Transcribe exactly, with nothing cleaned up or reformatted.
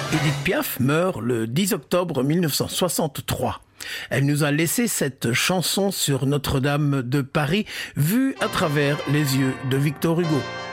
Édith Piaf meurt le dix octobre mille neuf cent soixante-trois. Elle nous a laissé cette chanson sur Notre-Dame de Paris, vue à travers les yeux de Victor Hugo.